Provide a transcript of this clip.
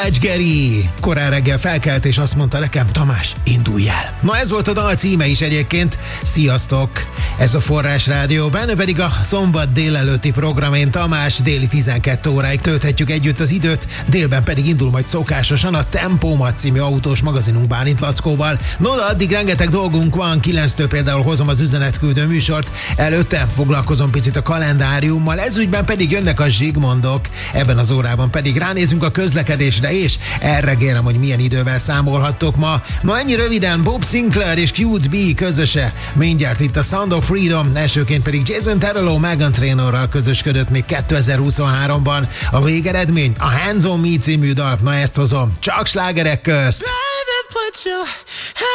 Geri korán reggel felkelt és azt mondta nekem, Tamás, indulj el. Na ez volt a dal címe is egyébként. Sziasztok! Ez a Forrás Rádió, benne pedig a szombat délelőtti program. Én Tamás, déli 12 óráig tölthetjük együtt az időt, délben pedig indul majd szokásosan a Tempómat című autós magazinunk Bálint Lackóval. No, de addig rengeteg dolgunk van, 9-től például hozom az üzenetküldő műsort, előtte foglalkozom picit a kalendáriummal, ezügyben pedig jönnek a Zsigmondok, ebben az órában pedig ránézünk a közlekedésre, és elregélem, hogy milyen idővel számolhattok ma. Ma ennyi röviden Bob Sinclair és Cute B közöse, mindjárt itt a Sound of Freedom, elsőként pedig Jason Derulo Meghan Trainorral közösködött még 2023-ban. A végeredmény a Hands on Me című dal, na ezt hozom, csak slágerek közt.